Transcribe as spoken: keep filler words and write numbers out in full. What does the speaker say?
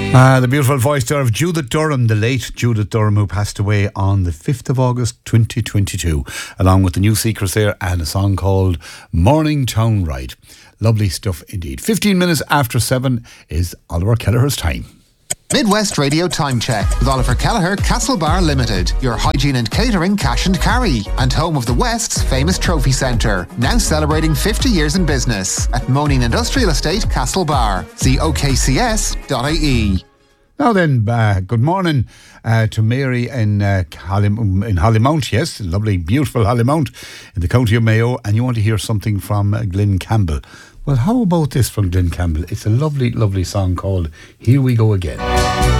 Uh, the beautiful voice there of Judith Durham, the late Judith Durham, who passed away on the fifth of August twenty twenty-two, along with the New Seekers there and a song called Morning Town Ride. Lovely stuff indeed. fifteen minutes after seven is Oliver Kelleher's time. Midwest Radio Time Check with Oliver Kelleher, Castlebar Limited, your hygiene and catering cash and carry, and home of the West's famous trophy centre, now celebrating fifty years in business at Moaning Industrial Estate, Castlebar. See o k c s dot i e. Now then, uh, good morning uh, to Mary in, uh, Hollym- in Hollymount, yes, lovely, beautiful Hollymount in the county of Mayo, and you want to hear something from uh, Glenn Campbell. Well, how about this from Glenn Campbell? It's a lovely, lovely song called Here We Go Again.